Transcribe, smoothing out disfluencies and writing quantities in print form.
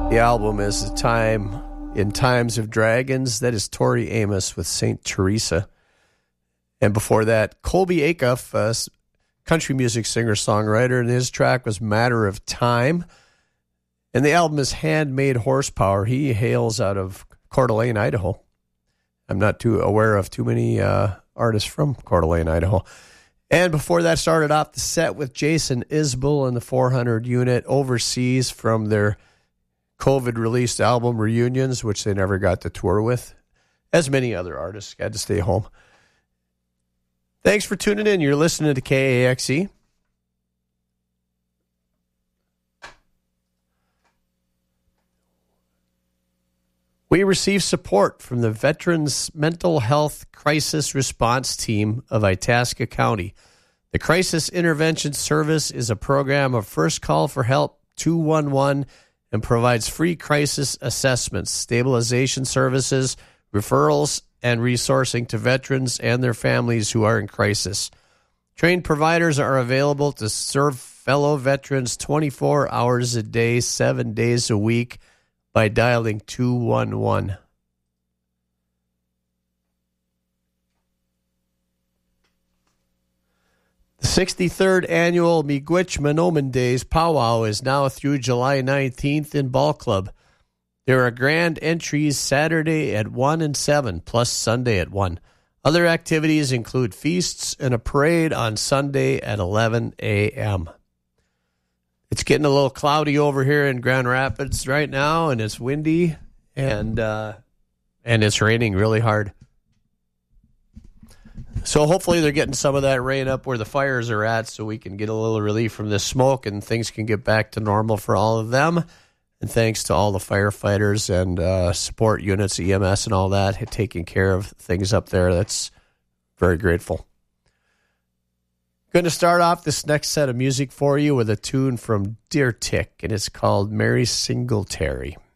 The album is In Times of Dragons. That is Tori Amos with St. Teresa. And before that, Colby Acuff, a country music singer-songwriter, and his track was Matter of Time. And the album is Handmade Horsepower. He hails out of Coeur d'Alene, Idaho. I'm not too aware of too many artists from Coeur d'Alene, Idaho. And before that, started off the set with Jason Isbell and the 400 unit Overseas from their COVID-released album Reunions, which they never got to tour with, as many other artists had to stay home. Thanks for tuning in. You're listening to KAXE. We receive support from the Veterans Mental Health Crisis Response Team of Itasca County. The Crisis Intervention Service is a program of First Call for Help 211 and provides free crisis assessments, stabilization services, referrals, and resourcing to veterans and their families who are in crisis. Trained providers are available to serve fellow veterans 24 hours a day, 7 days a week by dialing 211. The 63rd annual Miigwech Manoomin Days Powwow is now through July 19th in Ball Club. There are grand entries Saturday at 1 and 7, plus Sunday at 1. Other activities include feasts and a parade on Sunday at 11 a.m. It's getting a little cloudy over here in Grand Rapids right now, and it's windy, and it's raining really hard. So hopefully they're getting some of that rain up where the fires are at so we can get a little relief from this smoke and things can get back to normal for all of them. And thanks to all the firefighters and support units, EMS and all that, taking care of things up there. That's very grateful. Going to start off this next set of music for you with a tune from Deer Tick, and it's called Mary Singletary.